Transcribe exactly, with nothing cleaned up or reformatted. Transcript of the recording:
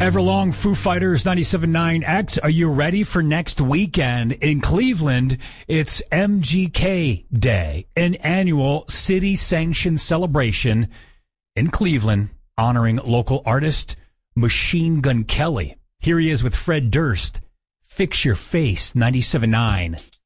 Everlong, Foo Fighters, ninety-seven point nine X. Are you ready for next weekend? In Cleveland, it's M G K Day, an annual city-sanctioned celebration in Cleveland honoring local artist Machine Gun Kelly. Here he is with Fred Durst. Fix Your Face, ninety-seven point nine.